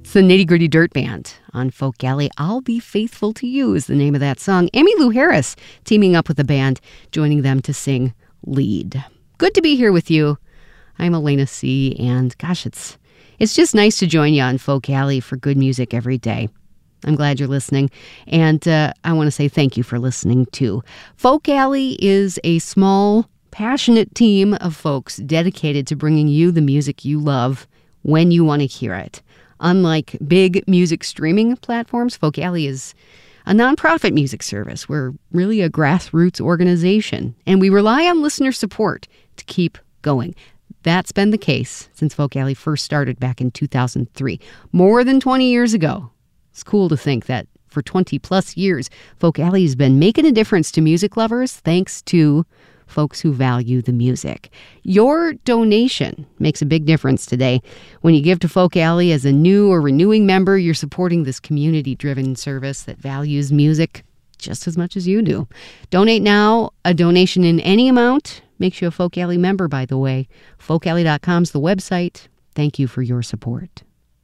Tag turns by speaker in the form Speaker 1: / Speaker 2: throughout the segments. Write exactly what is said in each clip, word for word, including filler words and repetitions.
Speaker 1: It's the Nitty Gritty Dirt Band on Folk Alley. I'll Be Faithful to You is the name of that song. Emmylou Harris teaming up with the band, joining them to sing lead. Good to be here with you. I'm Elena C., and gosh, it's it's just nice to join you on Folk Alley for good music every day. I'm glad you're listening, and uh, I want to say thank you for listening, too. Folk Alley is a small, passionate team of folks dedicated to bringing you the music you love when you want to hear it. Unlike big music streaming platforms, Folk Alley is a nonprofit music service. We're really a grassroots organization, and we rely on listener support to keep going. That's been the case since Folk Alley first started back in two thousand three, more than twenty years ago. It's cool to think that for twenty plus years, Folk Alley has been making a difference to music lovers thanks to folks who value the music. Your donation makes a big difference today. When you give to Folk Alley as a new or renewing member, you're supporting this community-driven service that values music just as much as you do. Donate now. A donation in any amount makes you a Folk Alley member, by the way. folk alley dot com is the website. Thank you for your support.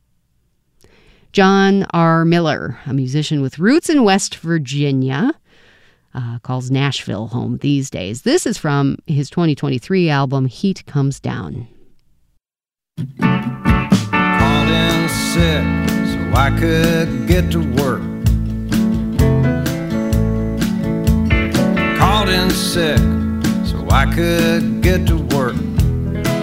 Speaker 1: John R. Miller, a musician with roots in West Virginia, Uh, calls Nashville home these days. This is from his twenty twenty-three album, Heat Comes Down.
Speaker 2: Called in sick so I could get to work. Called in sick so I could get to work.